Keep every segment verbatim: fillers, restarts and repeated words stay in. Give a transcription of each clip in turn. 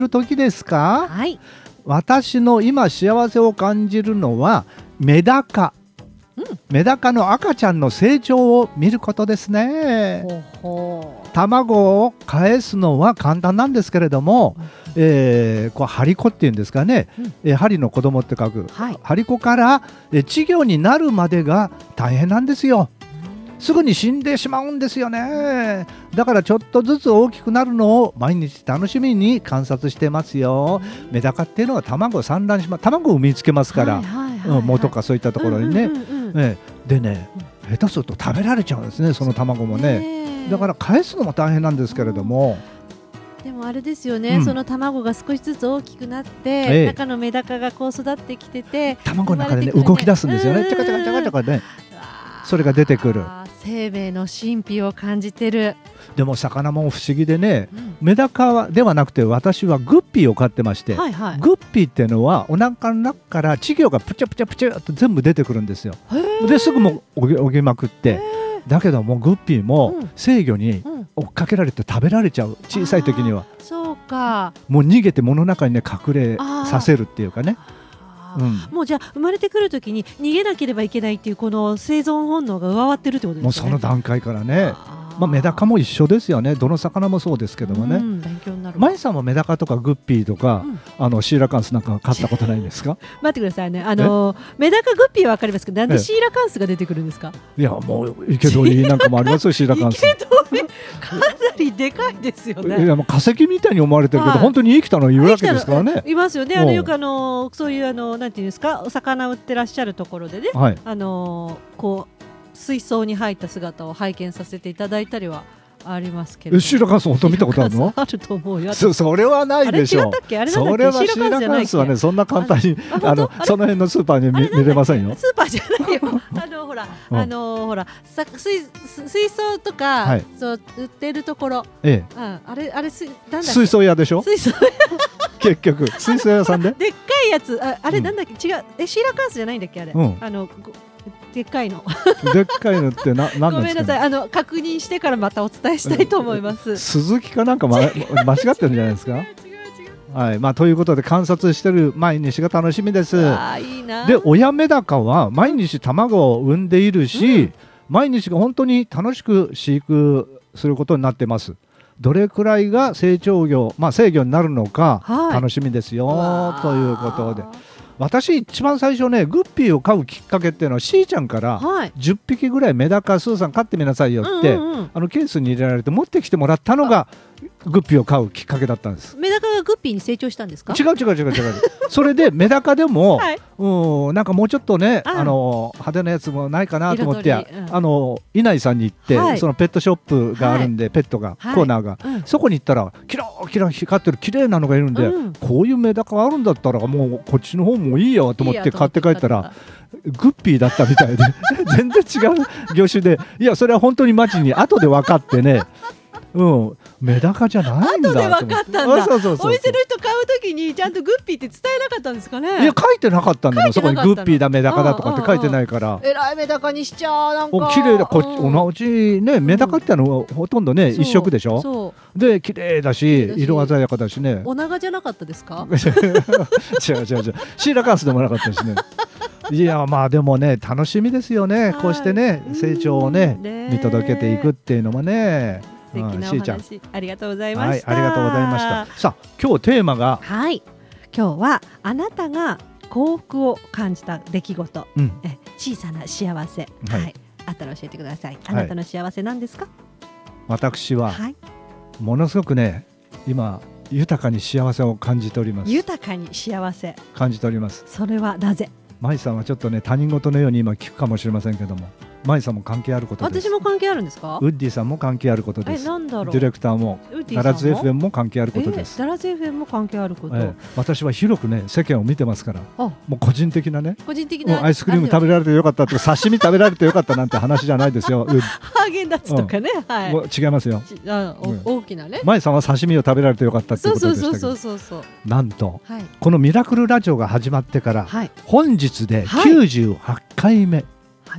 る時ですか？ はい。 私の今幸せを感じるのはメダカ、うん、メダカの赤ちゃんの成長を見ることですね。 ほうほう。 卵を返すのは簡単なんですけれども、うん、えー、こうハリコっていうんですかね、うん、えー、針の子供って書く、はい、ハリコから、えー、稚魚になるまでが大変なんですよ。すぐに死んでしまうんですよね。だからちょっとずつ大きくなるのを毎日楽しみに観察してますよ。メダカっていうのは卵を産卵します。卵を産みつけますから、藻とかそういったところにね。でね、下手すると食べられちゃうんですね、その卵もね。だから返すのも大変なんですけれども、 でもあれですよね、うん、その卵が少しずつ大きくなって、ええ、中のメダカがこう育ってきてて、 卵の中でね動き出すんですよね。チャカチャカチャカチャカね、それが出てくる。 生命の神秘を感じてる。 でも魚も不思議でね、うん、メダカではなくて私はグッピーを飼ってまして、はいはい、グッピーっていうのはお腹の中から稚魚がプチャプチャプチャと全部出てくるんですよ。ですぐもおげまくって、だけどもグッピーも制御に追っかけられて食べられちゃう、小さい時には。 そうか、 もう逃げて物の中にね隠れさせるっていうかね。 うん、もうじゃあ生まれてくるときに逃げなければいけないっていうこの生存本能が上回ってるってことですかね。 もうその段階からね。まあ、メダカも一緒ですよね。どの魚もそうですけどもね。舞さんもメダカとかグッピーとか、うん、あのシーラカンスなんか飼ったことないんですか？ 待ってくださいね。あのメダカグッピーは分かりますけど、なんでシーラカンスが出てくるんですか？ いやもう生け捕りなんかもありますよシーラカンス。 生け捕りかなりでかいですよね。 いやもう化石みたいに思われてるけど、はい、本当に生きたのいるわけですからね。 いますよね。あのよくあのそういうあのなんていうんですか、お魚売ってらっしゃるところでね、はい、あのこう水槽に入った姿を拝見させていただいたりはありますけど。 シーラカンス本当見たことあるの？ あると思うよ。 そ, それはないでしょう。 あれ違ったっけ？あれなんだっけ？それはシーラカンスはねそんな簡単に あ, あのその辺のスーパーに 見, 見れませんよ。 スーパーじゃないよ。あのほら、うん、あのほらさ 水, 水槽とか、はい、そう売ってるところ、ええ、うん、あれあれすなんだっけ？ 水槽屋でしょ？ 水槽結局水槽屋さんででっかいやつ、あ, あれなんだっけ、うん、違う、えシーラカンスじゃないんだっけあれ、うん、あのでっかいのでっかいのってな何なんですか、ね、 ごめんなさい、あの確認してからまたお伝えしたいと思います。 鈴木かなんか、ま、間違ってるんじゃないですか。はい、まあ、ということで観察してる毎日が楽しみです。 あ、いいな。 で親メダカは毎日卵を産んでいるし、うん、毎日が本当に楽しく飼育することになってます。どれくらいが成長魚、まあ、成魚になるのか楽しみですよ、はい、ということで、私一番最初ねグッピーを飼うきっかけっていうのはしーちゃんからじゅっぴきぐらいメダカスーさん飼ってみなさいよって、うんうんうん、あのケースに入れられて持ってきてもらったのがグッピーを飼うきっかけだったんです。 メダカがグッピーに成長したんですか？ 違う違う違う違うそれでメダカでも、はい、うん、なんかもうちょっとね、あの派手なやつもないかなと思って、うん、あの稲井さんに行って、はい、そのペットショップがあるんで、はい、ペットが、はい、コーナーが、うん、そこに行ったらキラキラ光ってる綺麗なのがいるんで、うん、こういうメダカあるんだったらもうこっちの方もいいよと思って買って帰ったらグッピーだったみたいで全然違う業種で、いやそれは本当にマジに後で分かってねうん、メダカじゃないんだ。 後で分かったんだ。そうそうそうそう、お店の人買うときにちゃんとグッピーって伝えなかったんですかね。 いや書いてなかったんだもん。そこにグッピーだメダカだとかって書いてないから。 えらいメダカにしちゃう。なんかお綺麗だ。こっち同じね、メダカってのはほとんどね、うん、一色でしょ。そうで綺麗だし色鮮やかだしね。 お長じゃなかったですか？ 違う違う違う、シーラカンスでもなかったしねいやまあでもね楽しみですよね。こうしてね成長をね見届けていくっていうのもね。 素敵なお話、うん、ありがとうございました、 はい、ありがとうございました。さあ今日テーマが、 はい、今日はあなたが幸福を感じた出来事、うん、え小さな幸せ、はいはい、あったら教えてください。あなたの幸せ何ですか？はい、 私は、はい、ものすごくね今豊かに幸せを感じております。 豊かに幸せ感じております。 それはなぜ？ 舞さんはちょっとね他人事のように今聞くかもしれませんけども、舞さんも関係あることです。 私も関係あるんですか？ ウッディさんも関係あることです。 え、なんだろう。 ディレクターもダラズ エフエム も関係あることです。 ダラズ エフエム も関係あること、 ええ、私は広くね世間を見てますから、もう個人的なね、 個人的なアイスクリーム食べられてよかったとか刺身食べられてよかったなんて話じゃないですよハーゲンダッツとかね、うん、はい、 もう違いますよ。 あ、うん、大きなね。 舞さんは刺身を食べられてよかったっていうことでしたけど、そうそうそうそうそう、なんと、はい、このミラクルラジオが始まってから、はい、本日できゅうじゅうはちかいめ、はい、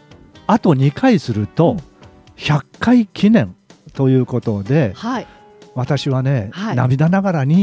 あとにかいするとひゃっかい記念ということで、はい、 私はね、はい、涙ながらに